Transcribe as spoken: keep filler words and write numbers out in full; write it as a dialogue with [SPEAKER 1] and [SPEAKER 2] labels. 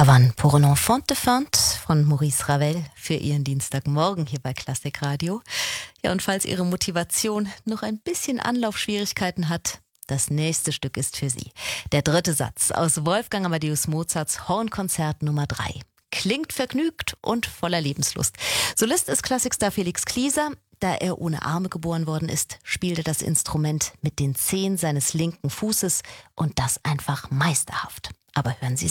[SPEAKER 1] Avant pour un enfant de fente von Maurice Ravel für Ihren Dienstagmorgen hier bei Klassik Radio. Ja, und falls Ihre Motivation noch ein bisschen Anlaufschwierigkeiten hat, das nächste Stück ist für Sie. Der dritte Satz aus Wolfgang Amadeus Mozarts Hornkonzert Nummer drei. Klingt vergnügt und voller Lebenslust. Solist ist Klassikstar Felix Klieser. Da er ohne Arme geboren worden ist, spielt er das Instrument mit den Zehen seines linken Fußes und das einfach meisterhaft. Aber hören Sie